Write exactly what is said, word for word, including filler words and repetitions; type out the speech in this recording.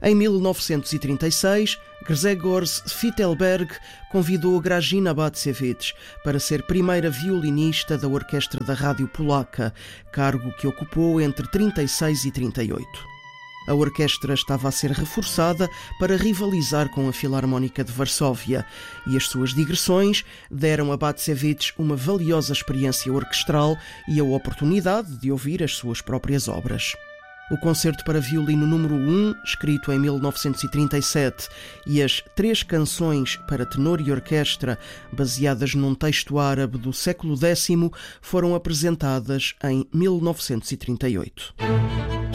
Em mil novecentos e trinta e seis, Grzegorz Fittelberg convidou Grażyna Bacewicz para ser primeira violinista da Orquestra da Rádio Polaca, cargo que ocupou entre trinta e seis e trinta e oito. A orquestra estava a ser reforçada para rivalizar com a Filarmónica de Varsóvia e as suas digressões deram a Bacewicz uma valiosa experiência orquestral e a oportunidade de ouvir as suas próprias obras. O Concerto para Violino número um, escrito em mil novecentos e trinta e sete, e as três canções para tenor e orquestra, baseadas num texto árabe do século décimo, foram apresentadas em mil novecentos e trinta e oito.